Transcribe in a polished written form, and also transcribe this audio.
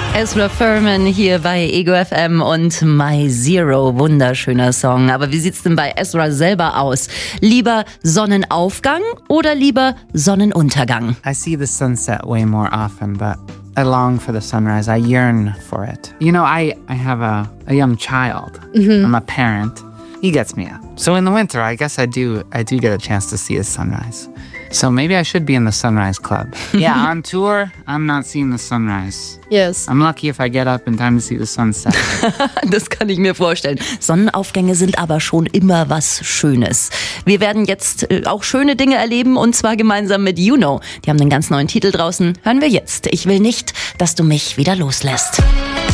Ezra Furman hier bei Ego FM und My Zero, wunderschöner Song. Aber wie sieht's denn bei Ezra selber aus? Lieber Sonnenaufgang oder lieber Sonnenuntergang? I see the sunset way more often, but I long for the sunrise. I yearn for it. You know, I have a young child. I'm a parent. He gets me up. So in the winter, I guess I do get a chance to see the sunrise. So maybe I should be in the Sunrise Club. Yeah, on tour, I'm not seeing the sunrise. Yes. I'm lucky if I get up in time to see the sunset. Das kann ich mir vorstellen. Sonnenaufgänge sind aber schon immer was Schönes. Wir werden jetzt auch schöne Dinge erleben und zwar gemeinsam mit Juno. Die haben einen ganz neuen Titel draußen. Hören wir jetzt. Ich will nicht, dass du mich wieder loslässt.